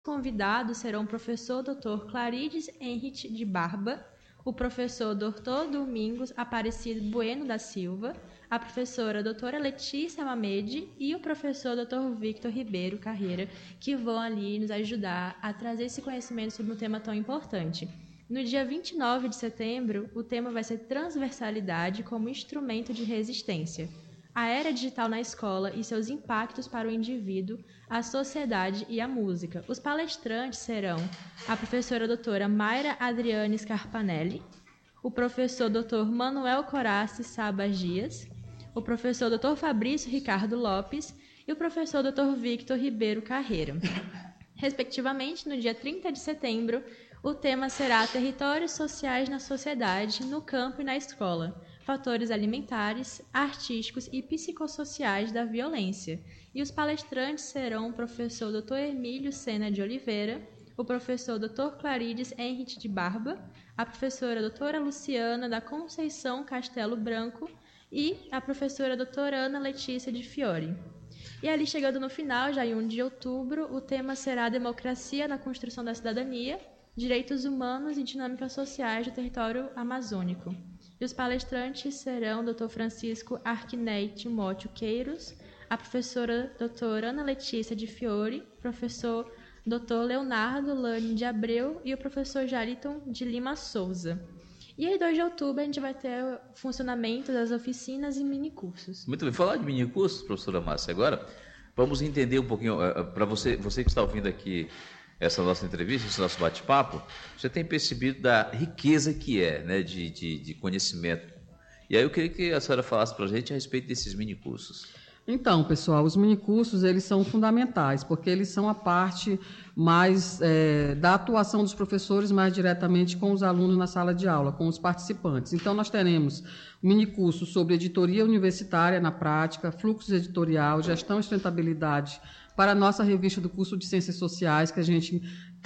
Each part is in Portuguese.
Convidados serão o professor Dr. Clarides Henrique de Barba, o professor Dr. Domingos Aparecido Bueno da Silva, a professora doutora Letícia Mamede e o professor Dr. Victor Ribeiro Carreira, que vão ali nos ajudar a trazer esse conhecimento sobre um tema tão importante. No dia 29 de setembro, o tema vai ser transversalidade como instrumento de resistência. A era digital na escola e seus impactos para o indivíduo, a sociedade e a música. Os palestrantes serão a professora doutora Mayra Adriane Scarpanelli, o professor Dr. Manuel Corace Sabas Dias, o professor Dr. Fabrício Ricardo Lopes e o professor Dr. Victor Ribeiro Carreira. Respectivamente, no dia 30 de setembro, o tema será Territórios Sociais na Sociedade, no Campo e na Escola, fatores alimentares, artísticos e psicossociais da violência. E os palestrantes serão o professor Dr. Emílio Sena de Oliveira, o professor Dr. Clarides Henrique de Barba, a professora doutora Luciana da Conceição Castelo Branco e a professora doutora Ana Letícia de Fiore. E ali, chegando no final, já em 1 de outubro, o tema será Democracia na Construção da Cidadania, Direitos Humanos e Dinâmicas Sociais do Território Amazônico. E os palestrantes serão o Dr. Francisco Arquinei Timóteo Queiros, a professora doutora Ana Letícia de Fiore, professor Dr. Leonardo Lane de Abreu e o professor Jariton de Lima Souza. E aí, 2 de outubro, a gente vai ter o funcionamento das oficinas e minicursos. Muito bem. Falar de minicursos, professora Márcia, agora vamos entender um pouquinho, para você que está ouvindo aqui essa nossa entrevista, esse nosso bate-papo, você tem percebido da riqueza que é, né, de conhecimento. E aí eu queria que a senhora falasse para a gente a respeito desses minicursos. Então, pessoal, os minicursos, eles são fundamentais, porque eles são a parte mais da atuação dos professores mais diretamente com os alunos na sala de aula, com os participantes. Então, nós teremos minicursos sobre editoria universitária na prática, fluxo editorial, gestão e sustentabilidade, para a nossa revista do curso de Ciências Sociais, que a gente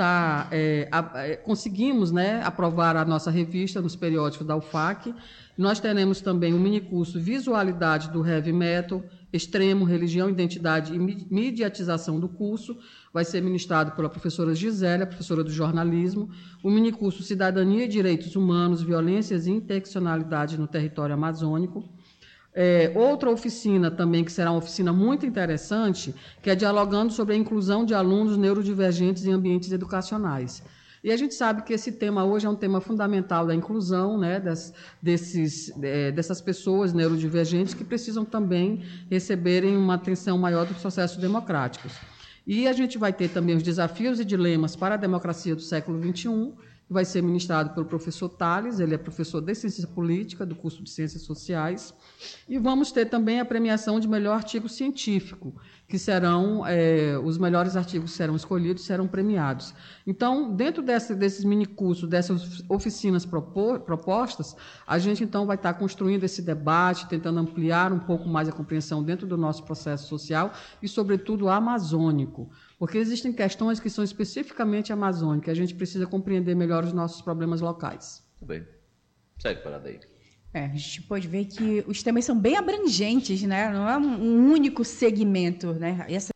conseguimos, né, aprovar a nossa revista nos periódicos da UFAC. Nós teremos também o minicurso Visualidade do Heavy Metal, Extremo, Religião, Identidade e Mediatização do curso. Vai ser ministrado pela professora Gisélia, professora do jornalismo. O minicurso Cidadania e Direitos Humanos, Violências e Interseccionalidade no Território Amazônico. Outra oficina também, que será uma oficina muito interessante, que é dialogando sobre a inclusão de alunos neurodivergentes em ambientes educacionais. E a gente sabe que esse tema hoje é um tema fundamental da inclusão, né, dessas pessoas neurodivergentes que precisam também receberem uma atenção maior dos processos democráticos. E a gente vai ter também os desafios e dilemas para a democracia do século XXI, que vai ser ministrado pelo professor Tales, ele é professor de Ciência Política, do curso de Ciências Sociais, e vamos ter também a premiação de melhor artigo científico, que serão, os melhores artigos serão escolhidos, serão premiados. Então, dentro desses minicursos, dessas oficinas propostas, a gente, então, vai estar construindo esse debate, tentando ampliar um pouco mais a compreensão dentro do nosso processo social e, sobretudo, amazônico, porque existem questões que são especificamente amazônicas, a gente precisa compreender melhor os nossos problemas locais. Muito bem. Segue para daí. A gente pode ver que os temas são bem abrangentes, né? Não é um único segmento, né?